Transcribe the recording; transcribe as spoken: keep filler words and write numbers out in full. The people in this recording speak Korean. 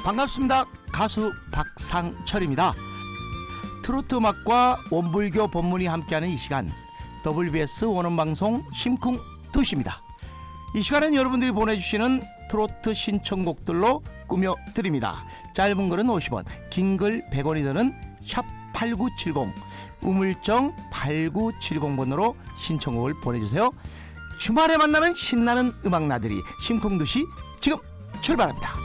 반갑습니다. 가수 박상철입니다. 트로트 음악과 원불교 법문이 함께하는 이 시간, 더블유비에스 원음방송 심쿵 두 시입니다. 이 시간은 여러분들이 보내주시는 트로트 신청곡들로 꾸며드립니다. 짧은 글은 오십 원, 긴 글 백 원이 드는 샵 팔구칠공, 우물정 팔구칠공 번으로 신청곡을 보내주세요. 주말에 만나는 신나는 음악 나들이 심쿵 두 시 지금 출발합니다.